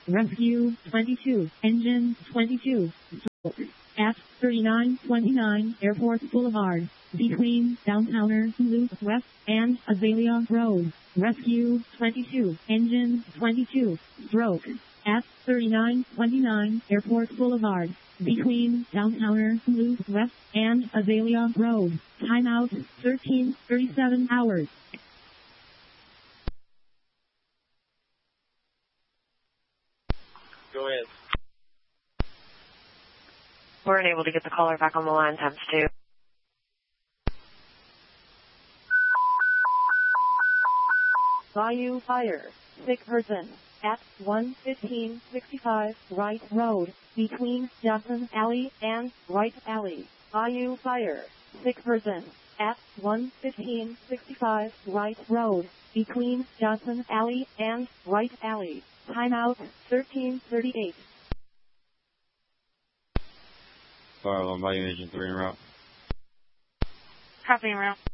Rescue 22, Engine 22, at 3929 Airport Boulevard, between Downtowner Loop West and Azalea Road. Rescue 22, Engine 22, stroke, at 3929 Airport Boulevard, between Downtowner Loop West and Azalea Road. Timeout 13:37 hours. Go ahead. We're unable to get the caller back on the line, times 2. Bayou Fire, sick person, at 11565 Wright Road, between Johnson Alley and Wright Alley. Bayou Fire, sick person, at 11565 Wright Road, between Johnson Alley and Wright Alley. Timeout 13:38. Fire alarm, Bayou Engine 3 en route. Copy en route.